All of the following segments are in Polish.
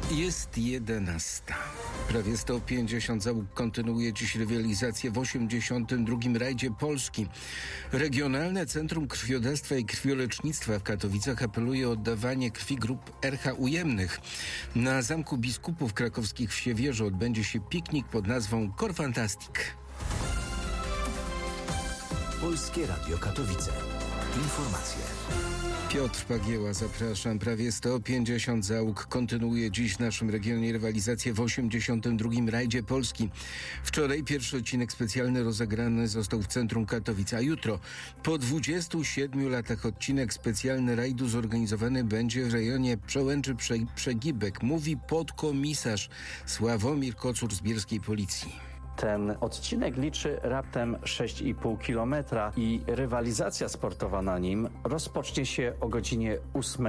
Jest 11. Prawie 150 załóg kontynuuje dziś rywalizację w 82. rajdzie Polski. Regionalne Centrum Krwiodawstwa i Krwiolecznictwa w Katowicach apeluje o oddawanie krwi grup RH ujemnych. Na Zamku Biskupów Krakowskich w Siewierzu odbędzie się piknik pod nazwą Korfantastic. Polskie Radio Katowice. Informacje. Piotr Pagieła, zapraszam. Prawie 150 załóg kontynuuje dziś w naszym regionie rywalizację w 82. rajdzie Polski. Wczoraj pierwszy odcinek specjalny rozegrany został w centrum Katowic, a jutro po 27 latach odcinek specjalny rajdu zorganizowany będzie w rejonie Przełęczy-Przegibek, mówi podkomisarz Sławomir Kocur z bielskiej policji. Ten odcinek liczy raptem 6,5 kilometra i rywalizacja sportowa na nim rozpocznie się o godzinie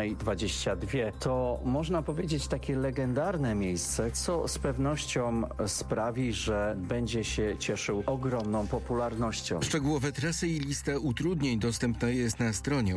8:22. To można powiedzieć takie legendarne miejsce, co z pewnością sprawi, że będzie się cieszył ogromną popularnością. Szczegółowe trasy i lista utrudnień dostępna jest na stronie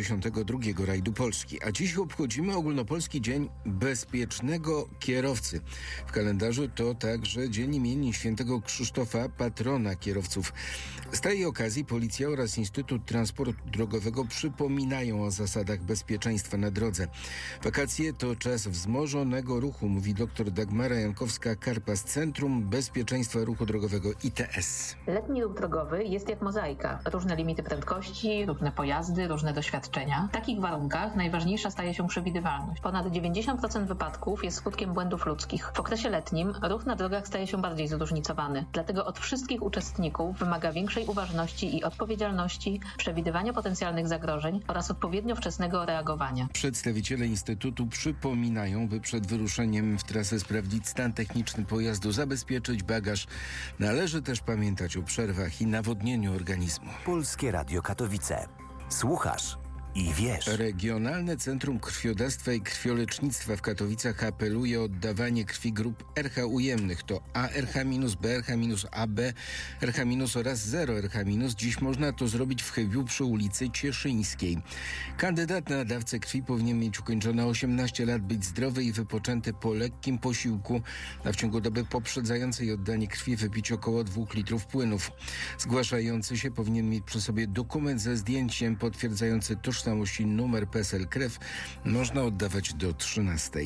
82. Rajdu Polski. A dziś obchodzimy Ogólnopolski Dzień Bezpiecznego Kierowcy. W kalendarzu to także dzień imienin świętego Krzysztofa, patrona kierowców. Z tej okazji Policja oraz Instytut Transportu Drogowego przypominają o zasadach bezpieczeństwa na drodze. Wakacje to czas wzmożonego ruchu, mówi dr Dagmara Jankowska-Karpa z Centrum Bezpieczeństwa Ruchu Drogowego ITS. Letni ruch drogowy jest jak mozaika. Różne limity prędkości, różne pojazdy, różne doświadczenia. W takich warunkach najważniejsza staje się przewidywalność. Ponad 90% wypadków jest skutkiem błędów ludzkich. W okresie letnim ruch na drogach staje się bardziej zróżnicowany. Dlatego od wszystkich uczestników wymaga większej uważności i odpowiedzialności, przewidywania potencjalnych zagrożeń oraz odpowiednio wczesnego reagowania. Przedstawiciele Instytutu przypominają, by przed wyruszeniem w trasę sprawdzić stan techniczny pojazdu, zabezpieczyć bagaż. Należy też pamiętać o przerwach i nawodnieniu organizmu. Polskie Radio Katowice. Słuchasz i wiesz. Regionalne Centrum Krwiodawstwa i Krwiolecznictwa w Katowicach apeluje o oddawanie krwi grup RH ujemnych. To ARH-, BRH-, AB, RH- oraz 0RH-. Dziś można to zrobić w Chybiu przy ulicy Cieszyńskiej. Kandydat na dawcę krwi powinien mieć ukończone 18 lat, być zdrowy i wypoczęty po lekkim posiłku, a w ciągu doby poprzedzającej oddanie krwi wypić około 2 litrów płynów. Zgłaszający się powinien mieć przy sobie dokument ze zdjęciem potwierdzający tożsamość i numer PESEL krew. Można oddawać do 13.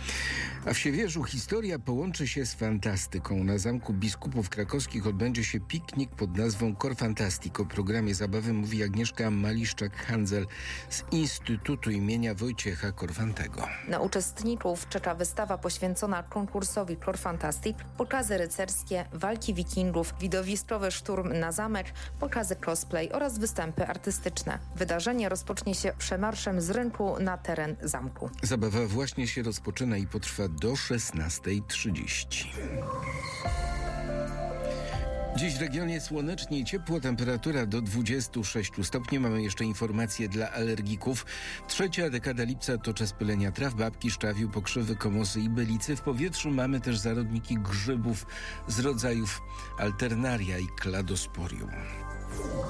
A w Siewierzu historia połączy się z fantastyką. Na Zamku Biskupów Krakowskich odbędzie się piknik pod nazwą Korfantastic. O programie zabawy mówi Agnieszka Maliszczak-Handzel z Instytutu imienia Wojciecha Korfantego. Na uczestników czeka wystawa poświęcona konkursowi Korfantastic, pokazy rycerskie, walki wikingów, widowiskowy szturm na zamek, pokazy cosplay oraz występy artystyczne. Wydarzenie rozpocznie się przemarszem z rynku na teren zamku. Zabawa właśnie się rozpoczyna i potrwa do 16:30. Dziś w regionie słonecznie i ciepło, temperatura do 26 stopni. Mamy jeszcze informacje dla alergików. Trzecia dekada lipca to czas pylenia traw, babki, szczawiu, pokrzywy, komosy i bylicy. W powietrzu mamy też zarodniki grzybów z rodzajów alternaria i kladosporium.